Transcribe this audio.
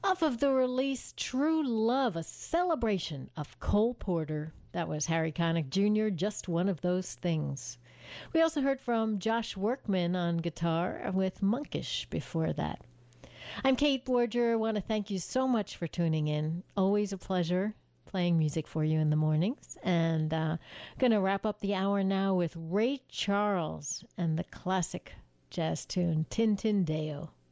Off of the release True Love, a celebration of Cole Porter. That was Harry Connick Jr., Just One of Those Things. We also heard from Josh Workman on guitar with Monkish before that. I'm Kate Borger. I want to thank you so much for tuning in. Always a pleasure playing music for you in the mornings. And going to wrap up the hour now with Ray Charles and the classic jazz tune Tintin Deo.